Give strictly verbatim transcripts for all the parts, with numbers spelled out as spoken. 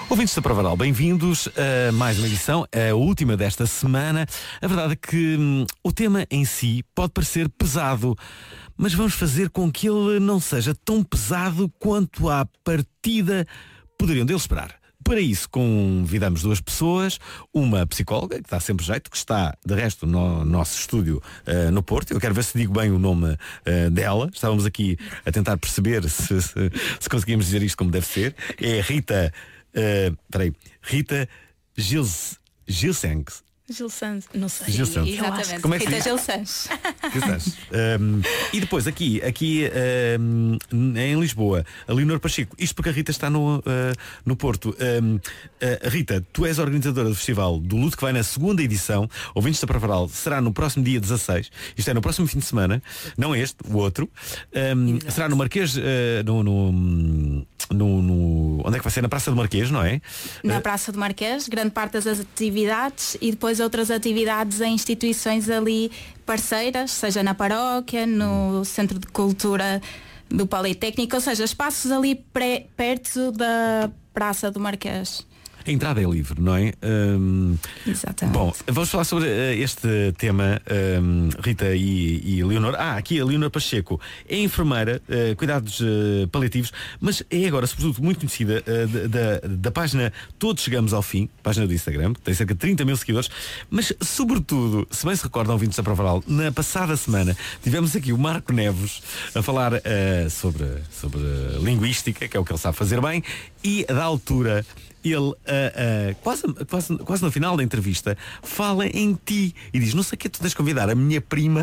Ouvintes da Provaral, bem-vindos a mais uma edição, a última desta semana. A verdade é que hum, o tema em si pode parecer pesado, mas vamos fazer com que ele não seja tão pesado quanto à partida poderiam dele esperar. Para isso convidamos duas pessoas, uma psicóloga, que dá sempre jeito, que está, de resto, no nosso estúdio uh, no Porto. Eu quero ver se digo bem o nome uh, dela. Estávamos aqui a tentar perceber se, se, se conseguimos dizer isto como deve ser. É Rita, uh, peraí, Rita Gils, Gilsens. Gil Sanz, não sei. Gil Sanz. Exatamente. Como é que Rita diz? Gil Sanz. um, e depois aqui, aqui um, em Lisboa, a Leonor Pacheco. Isto porque a Rita está no, uh, no Porto. Um, uh, Rita, tu és a organizadora do Festival do Luto, que vai na segunda edição. Ouvintes da Provaral, será no próximo dia dezasseis. Isto é no próximo fim de semana. Não este, o outro. Um, será no Marquês, uh, no, no, no, no... Onde é que vai ser? Na Praça do Marquês, não é? Na Praça do Marquês, grande parte das atividades e depois outras atividades em instituições ali parceiras, seja na paróquia, no Centro de Cultura do Politécnico, ou seja, espaços ali pré, perto da Praça do Marquês. A entrada é livre, não é? Um, Exatamente. Bom, vamos falar sobre uh, este tema, um, Rita e, e Leonor. Ah, aqui a Leonor Pacheco é enfermeira, uh, cuidados uh, paliativos, mas é agora, sobretudo, muito conhecida uh, da, da página Todos Chegamos ao Fim, página do Instagram, que tem cerca de trinta mil seguidores, mas, sobretudo, se bem se recordam, ouvintes da Provaral, na passada semana tivemos aqui o Marco Neves a falar uh, sobre, sobre linguística, que é o que ele sabe fazer bem, e da altura ele, uh, uh, quase, quase, quase no final da entrevista, fala em ti e diz, não sei o que, tu tens de convidar a minha prima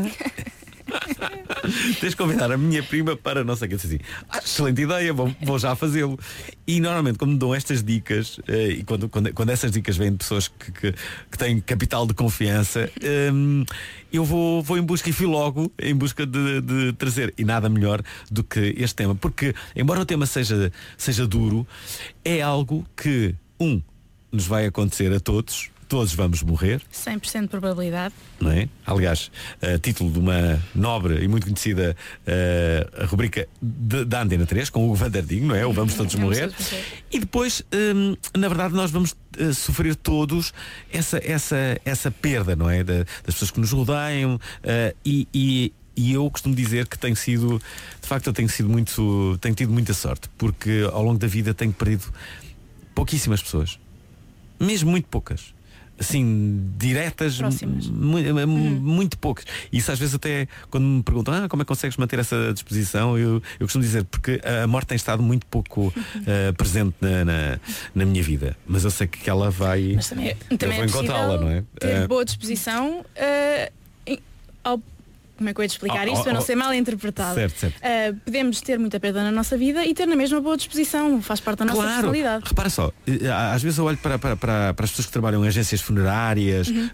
tens de convidar a minha prima para não sei o que. Assim, ah, excelente ideia, vou, vou já fazê-lo. E normalmente quando me dão estas dicas, uh, e quando, quando, quando essas dicas vêm de pessoas que, que, que têm capital de confiança, um, eu vou, vou em busca e fui logo em busca de, de trazer. E nada melhor do que este tema, porque embora o tema seja, seja duro, é algo que, um, nos vai acontecer a todos. Todos vamos morrer. cem por cento de probabilidade. Não é? Aliás, uh, título de uma nobre e muito conhecida uh, rubrica de, da Antena três, com o Vanderdinho, não é? O Vamos Todos Morrer. E depois, um, na verdade, nós vamos uh, sofrer todos essa, essa, essa perda, não é? Da, das pessoas que nos rodeiam. Uh, e, e, e eu costumo dizer que tenho sido, de facto, eu tenho sido muito, tenho tido muita sorte, porque ao longo da vida tenho perdido pouquíssimas pessoas. Mesmo muito poucas. Assim, diretas, muito, uhum. muito poucas. E isso às vezes até quando me perguntam, ah, como é que consegues manter essa disposição, eu, eu costumo dizer, porque a morte tem estado muito pouco uh, presente na, na, na minha vida. Mas eu sei que ela vai. Mas também, também eu vou é encontrá-la, não é? Ter Uh, boa disposição uh, ao como é que eu ia te explicar oh, isto oh, para não oh, ser mal interpretado. Certo, certo. Uh, podemos ter muita perda na nossa vida e ter na mesma boa disposição, faz parte da nossa claro. personalidade. Repara só, às vezes eu olho para, para, para, para as pessoas que trabalham em agências funerárias, uhum. uh, uh,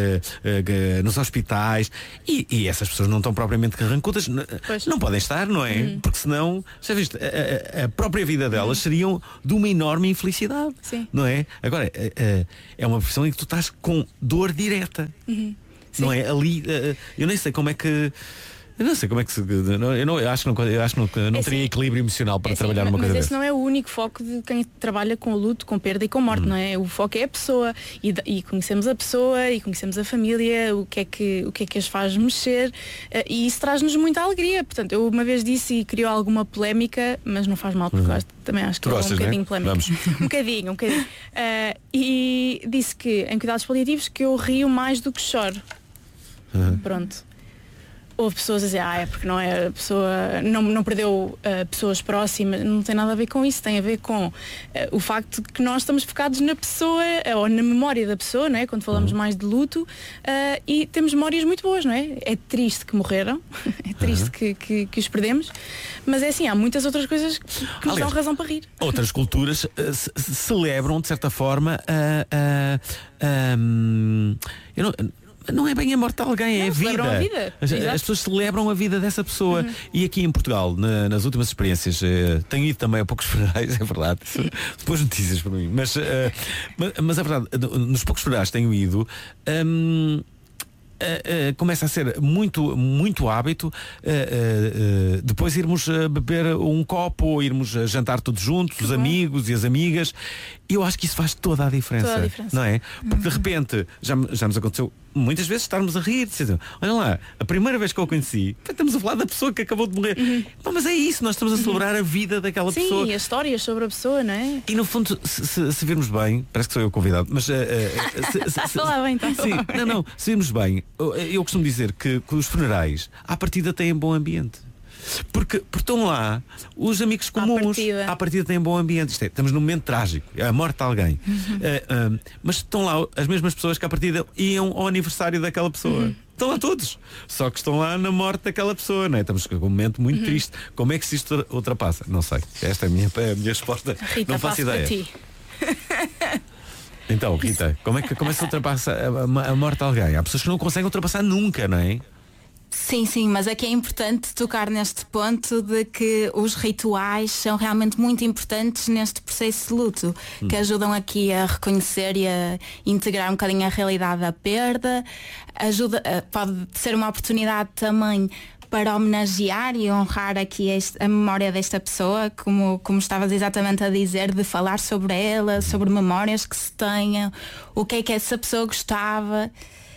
uh, nos hospitais, e, e essas pessoas não estão propriamente carrancudas, pois. Não podem estar, não é? Uhum. Porque senão, já viste, a, a, a própria vida delas uhum. seriam de uma enorme infelicidade. Sim. Não é? Agora, uh, uh, é uma profissão em que tu estás com dor direta. Uhum. Não é? Ali, uh, eu nem sei como é que. Eu não sei como é que se. Eu, não, eu, não, eu acho que não, eu acho que não, não é teria assim, equilíbrio emocional para é trabalhar assim, numa coisa mas dessa. esse não é o único foco de quem trabalha com luto, com perda e com morte, hum. não é? O foco é a pessoa e, e conhecemos a pessoa e conhecemos a família, o que é que, o que, é que as faz mexer, uh, e isso traz-nos muita alegria. Portanto, eu uma vez disse e criou alguma polémica, mas não faz mal, porque uhum. gosto, também acho que tu é gostas, um bocadinho né? polémica. Vamos. um bocadinho, um bocadinho. Uh, e disse que em cuidados paliativos que eu rio mais do que choro. Uhum. Pronto. Houve pessoas a dizer, ah, é porque não é a pessoa, não, não perdeu uh, pessoas próximas, não tem nada a ver com isso, tem a ver com uh, o facto de que nós estamos focados na pessoa, uh, ou na memória da pessoa, não é? Quando falamos uhum. mais de luto, uh, e temos memórias muito boas, não é? É triste que morreram, é triste uhum. que, que, que os perdemos, mas é assim, há muitas outras coisas que, que nos dão razão para rir. Outras culturas uh, ce- celebram, de certa forma, uh, uh, um, eu não, não é bem a morte de alguém, não, é a vida. a vida. As, as pessoas celebram a vida dessa pessoa. Uhum. E aqui em Portugal, na, nas últimas experiências, uh, tenho ido também a poucos funerais, é verdade. Depois notícias para mim. Mas, uh, mas, mas é verdade, nos poucos funerais tenho ido. Um, uh, uh, começa a ser muito, muito hábito uh, uh, uh, depois irmos uh, beber um copo ou irmos uh, jantar todos juntos, que os bom. amigos e as amigas. Eu acho que isso faz toda a diferença, toda a diferença. não é? Porque de repente já, já nos aconteceu muitas vezes estarmos a rir, dizer, olha lá, a primeira vez que eu a conheci, estamos a falar da pessoa que acabou de morrer. Uhum. Não, mas é isso, nós estamos a celebrar a vida daquela Sim, pessoa. Sim, as histórias sobre a pessoa, não é? E no fundo, se, se, se virmos bem, parece que sou eu o convidado, mas uh, uh, se, se, se, lá bem, então. Sim, não, não, se virmos bem, eu costumo dizer que, que os funerais à partida têm bom ambiente. Porque, porque estão lá os amigos comuns, à partida, à partida têm bom ambiente. Isto é, estamos num momento trágico, é a morte de alguém. Uhum. Uh, uh, mas estão lá as mesmas pessoas que à partida iam ao aniversário daquela pessoa. Uhum. Estão lá todos, só que estão lá na morte daquela pessoa, não é? Estamos com um momento muito uhum. triste. Como é que se isto ultrapassa? Não sei. Esta é a minha, a minha resposta. Rita, não faço ideia. Ti. Então, Rita, como é que, como é que se ultrapassa a, a morte de alguém? Há pessoas que não conseguem ultrapassar nunca, não é? Sim, sim, mas aqui é importante tocar neste ponto de que os rituais são realmente muito importantes neste processo de luto, hum. que ajudam aqui a reconhecer e a integrar um bocadinho a realidade da perda, ajuda, pode ser uma oportunidade também para homenagear e honrar aqui este, a memória desta pessoa, como, como estavas exatamente a dizer, de falar sobre ela, sobre memórias que se tenham, o que é que essa pessoa gostava.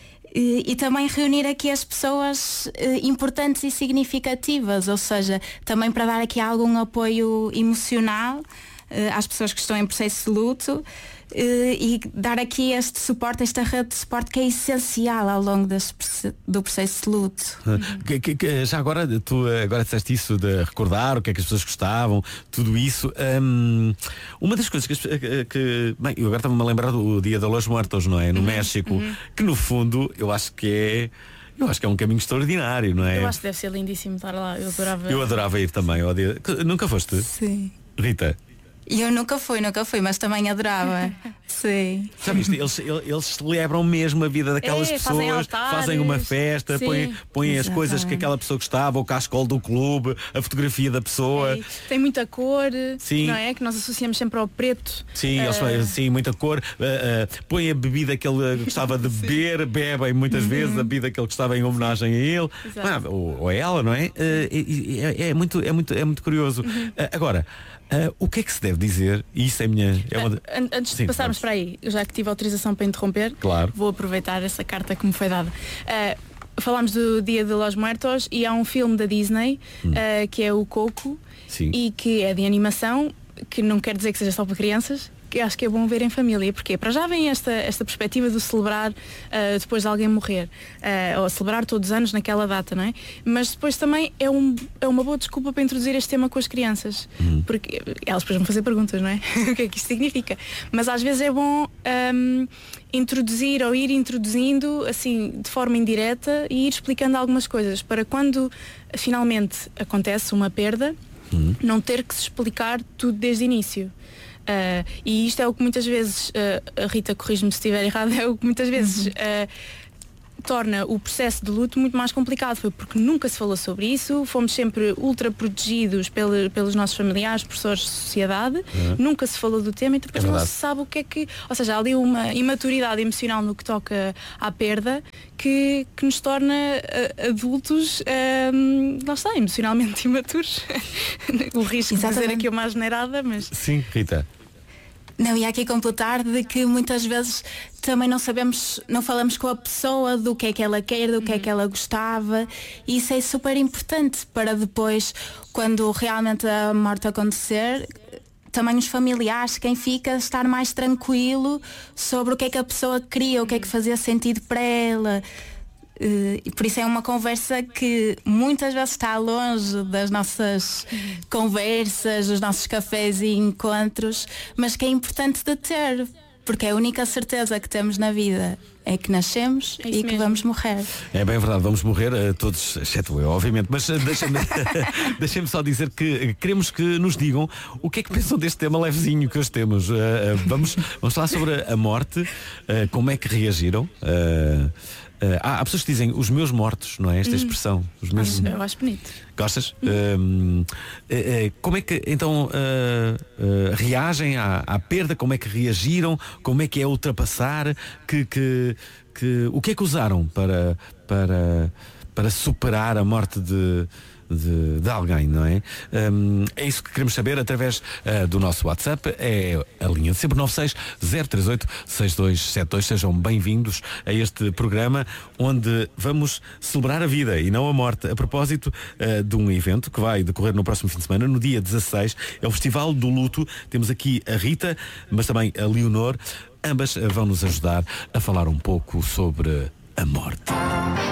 E, e também reunir aqui as pessoas eh, importantes e significativas, ou seja, também para dar aqui algum apoio emocional eh, às pessoas que estão em processo de luto eh, e dar aqui este suporte, esta rede de suporte que é essencial ao longo deste, do processo de luto. Uhum. Que, que, que, já agora, tu agora disseste isso de recordar o que é que as pessoas gostavam, tudo isso. Hum, uma das coisas que, que bem, eu agora estava-me a lembrar do Dia de los Muertos, não é? No uhum. México, uhum. que no fundo eu acho que é Eu acho que é um caminho extraordinário, não é? Eu acho que deve ser lindíssimo estar lá. Eu adorava. Eu adorava ir também ao dia. Nunca foste? Sim. Rita? Eu nunca fui, nunca fui, mas também adorava. Sim. Já viste? Eles, eles celebram mesmo a vida daquelas é, pessoas, fazem, altares, fazem uma festa, sim, põem, põem as coisas que aquela pessoa gostava, o cascol do clube, a fotografia da pessoa. É, tem muita cor, sim. não é? Que nós associamos sempre ao preto. Sim, uh... eles, sim, muita cor. Uh, uh, põem a bebida que ele gostava de beber, bebem muitas uhum. vezes a bebida que ele gostava em homenagem a ele, ah, ou, ou a ela, não é? Uh, é, é, muito, é, muito, é muito curioso. Uhum. Uh, agora, Uh, o que é que se deve dizer? E isso é minha. É uma de... Antes Sim, de passarmos vamos. para aí, já que tive autorização para interromper, claro. vou aproveitar essa carta que me foi dada. Uh, falámos do Dia de los Muertos e há um filme da Disney hum. uh, que é o Coco. Sim. E que é de animação, que não quer dizer que seja só para crianças, que acho que é bom ver em família. Porque para já vem esta, esta perspectiva de celebrar uh, depois de alguém morrer, uh, ou celebrar todos os anos naquela data, não é? Mas depois também é, um, é uma boa desculpa para introduzir este tema com as crianças, uhum. porque elas depois vão fazer perguntas, não é? O que é que isto significa? Mas às vezes é bom um, introduzir ou ir introduzindo assim de forma indireta e ir explicando algumas coisas para quando finalmente acontece uma perda, uhum. não ter que se explicar tudo desde o início. Uh, e isto é o que muitas vezes, uh, a Rita corrige-me se estiver errado, é o que muitas vezes uh, torna o processo de luto muito mais complicado. Foi porque nunca se falou sobre isso, fomos sempre ultra protegidos pelo, pelos nossos familiares, professores de sociedade, uhum. nunca se falou do tema e depois é não se sabe o que é que. Ou seja, há ali uma imaturidade emocional no que toca à perda que, que nos torna uh, adultos, uh, lá está, emocionalmente imaturos. O risco Exatamente. de dizer aqui uma asneirada, mas. Sim, Rita. Não, e há aqui completar de que muitas vezes também não sabemos, não falamos com a pessoa do que é que ela quer, do que uhum. é que ela gostava, e isso é super importante para depois, quando realmente a morte acontecer, também os familiares, quem fica, estar mais tranquilo sobre o que é que a pessoa queria, o que é que fazia sentido para ela. Uh, e por isso é uma conversa que muitas vezes está longe das nossas uhum. conversas, dos nossos cafés e encontros, mas que é importante de ter, porque é a única certeza que temos na vida é que nascemos é e que mesmo. vamos morrer. É bem verdade, vamos morrer uh, todos, exceto eu, obviamente, mas uh, deixa-me deixa-me só dizer que uh, queremos que nos digam o que é que pensam deste tema levezinho que hoje temos. Uh, uh, vamos, vamos falar sobre a morte, uh, como é que reagiram. Uh, Uh, há, há pessoas que dizem os meus mortos, não é? Esta hum. expressão. Os meus... Eu acho bonito. Gostas? Hum. Uh, uh, uh, como é que então uh, uh, reagem à, à perda? Como é que reagiram? Como é que é ultrapassar? Que, que, que, que o que é que usaram para, para, para superar a morte de De, de alguém, não é? Um, é isso que queremos saber através uh, do nosso WhatsApp. É a linha de sempre nove seis zero três oito seis dois sete dois. Sejam bem-vindos a este programa onde vamos celebrar a vida e não a morte, a propósito uh, de um evento que vai decorrer no próximo fim de semana, no dia dezasseis. É o Festival do Luto. Temos aqui a Rita, mas também a Leonor. Ambas uh, vão nos ajudar a falar um pouco sobre a morte.